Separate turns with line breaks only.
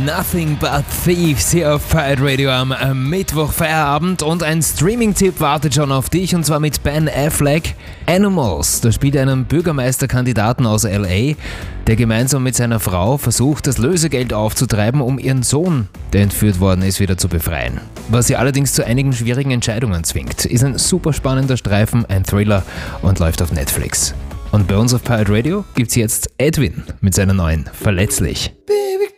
Nothing But Thieves hier auf Pirate Radio am Mittwoch Feierabend und ein Streaming-Tipp wartet schon auf dich und zwar mit Ben Affleck. Animals, da spielt er einen Bürgermeisterkandidaten aus LA, der gemeinsam mit seiner Frau versucht, das Lösegeld aufzutreiben, um ihren Sohn, der entführt worden ist, wieder zu befreien. Was sie allerdings zu einigen schwierigen Entscheidungen zwingt, ist ein super spannender Streifen, ein Thriller und läuft auf Netflix. Und bei uns auf Pirate Radio gibt's jetzt Edwin mit seiner neuen Verletzlich.